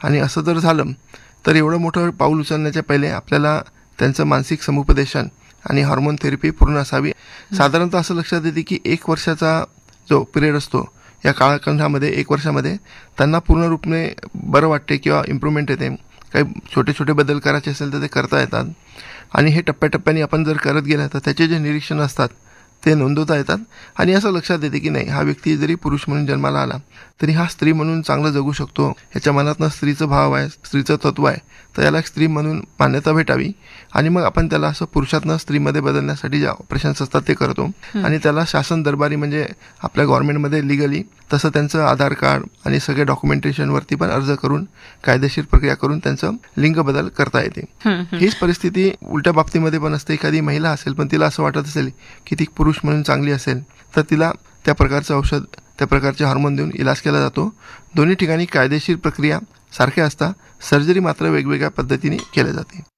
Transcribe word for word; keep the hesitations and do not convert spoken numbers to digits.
आणि असं जर झालं तर एवढं मोठं पाऊल उचलण्याच्या पहिले आपल्याला त्यांचं मानसिक समुपदेशन आणि हार्मोन थेरपी पूर्ण असावी. साधारणतः असं लक्षात येते की एक वर्षाचा जो पिरियड असतो या काळखंडामध्ये एक वर्षामध्ये त्यांना पूर्ण रूपने बरं वाटते किंवा इम्प्रूव्हमेंट येते. काही छोटे छोटे बदल करायचे असेल तर ते करता येतात आणि हे टप्प्याटप्प्याने आपण जर करत गेलं तर त्याचे जे निरीक्षण असतात ते नोंदवता येतात. आणि असं लक्षात येते की नाही, हा व्यक्ती जरी पुरुष म्हणून जन्माला आला तरी हा स्त्री म्हणून चांगलं जगू शकतो, ह्याच्या मनातनं स्त्रीचं भाव आहे, स्त्रीचं तत्व आहे, तर याला एक स्त्री म्हणून मान्यता भेटावी. आणि मग आपण त्याला असं पुरुषातनं स्त्रीमध्ये बदलण्यासाठी जे ऑपरेशन्स असतात ते करतो आणि त्याला शासन दरबारी म्हणजे आपल्या गव्हर्नमेंटमध्ये लिगली तसं त्यांचं आधार कार्ड आणि सगळे डॉक्युमेंटेशनवरती पण अर्ज करून कायदेशीर प्रक्रिया करून त्यांचं लिंग बदल करता येते. हीच परिस्थिती उलट्या बाबतीमध्ये पण असते. एखादी महिला असेल पण तिला असं वाटत असेल की ती पुरुष म्हणून चांगली असेल तर तिला त्या प्रकारचं औषध, त्या प्रकारचे हार्मोन देऊन इलाज केला जातो. दोन्ही ठिकाणी कायदेशीर प्रक्रिया सारख्या असतात, सर्जरी मात्र वेगवेगळ्या पद्धतीने केल्या जाते.